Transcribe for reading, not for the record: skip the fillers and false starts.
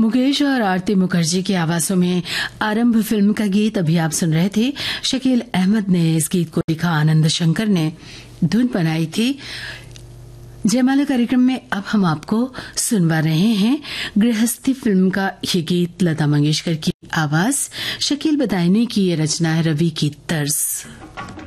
मुकेश और आरती मुखर्जी की आवाजों में आरंभ फिल्म का गीत अभी आप सुन रहे थे। शकील अहमद ने इस गीत को लिखा, आनंद शंकर ने धुन बनाई थी। जयमाला कार्यक्रम में अब हम आपको सुनवा रहे हैं गृहस्थी फिल्म का ये गीत। लता मंगेशकर की आवाज, शकील बदायूनी की ये रचना है, रवि की तर्ज।